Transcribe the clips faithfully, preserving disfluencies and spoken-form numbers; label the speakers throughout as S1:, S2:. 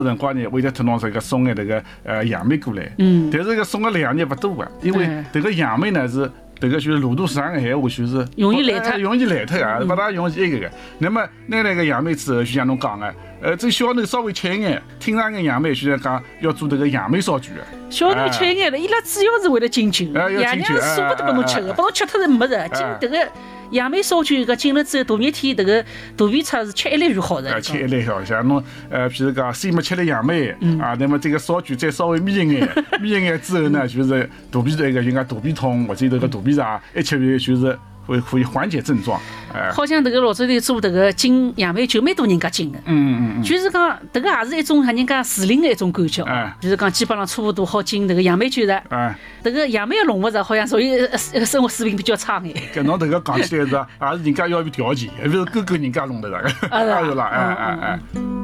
S1: 辰光呢，为了特侬这个送个这个呃杨梅过来，
S2: 嗯，
S1: 但是这个送个量呢不多啊，因为这个杨梅呢是。这个就是路途上的闲话，就是
S2: 容易烂脱，
S1: 容易烂脱啊，不大容易一个个。那么拿那个杨梅之后，就像侬讲的，呃，这小囡稍微吃一眼，听上个杨梅，就像讲要做这个杨梅烧酒的。
S2: 小囡吃一眼的，伊拉主要是为了敬酒，爷娘是舍不得拨侬吃的，拨侬吃脱是没的。今这个杨梅烧酒，搿进了之后，大热天这个肚皮差是吃一粒就好的。
S1: 吃一粒好，像侬呃，譬如讲先没吃了杨梅啊，那么这个烧酒再稍微眯一眼，眯一眼之后呢，就是肚皮这个就讲肚皮痛或者这个肚皮胀，一吃就是会可以缓解症状。哎，
S2: 好像这个老早头做这个敬杨梅酒，蛮多人家敬的。
S1: 嗯嗯嗯。
S2: 就是讲这个也是一种人家时令的一种感觉。
S1: 哎。
S2: 就是讲基本上差不多好敬这个杨梅酒的。
S1: 哎。
S2: 这个杨梅的弄物事好像属于生活水平比较差眼。
S1: 跟侬这个讲起来是，也是人家要有条件，不是勾勾人家弄的那个。
S2: 啊
S1: 是啦，哎哎哎。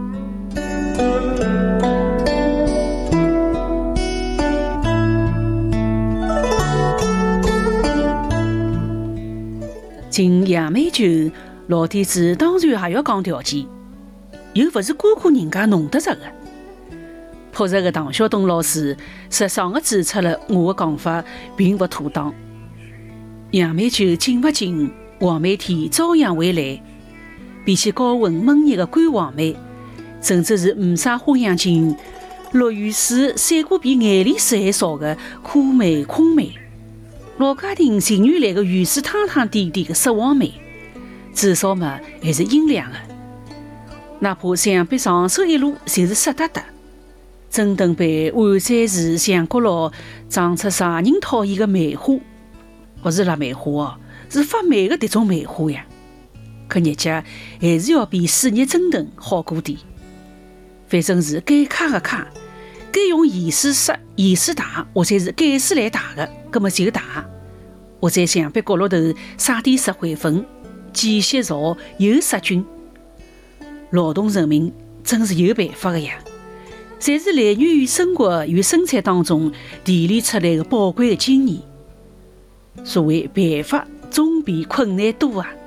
S2: 敬杨梅酒，老天子当然还要讲条件，又不是个个人家弄得着的。朴实的唐晓东老师实爽地指出了我的讲法并不妥当。杨梅酒敬不敬，黄梅天照样会来。比起高温闷热的干黄梅，甚至是没啥花样劲、落雨水散过比眼泪水还少的苦梅、空梅。老家庭情愿来个雨水汤汤点点的湿黄梅，至少嘛还是阴凉的。哪怕墙壁上手一路就是湿哒哒，真等被寒山寺墙角落长出啥人讨厌的梅花，不是腊梅花哦，是发霉的迭种梅花呀。可日脚还是要比暑热蒸腾好过点。反正是该卡的卡。该用盐水湿、盐水打，或者是碱水来打的，葛么就打。或在墙壁角落头撒点石灰粉，既吸潮又杀菌。劳动人民真是有办法的呀，侪是来源于生活与生产当中提炼出来的宝贵的经验。所谓办法总比困难多啊。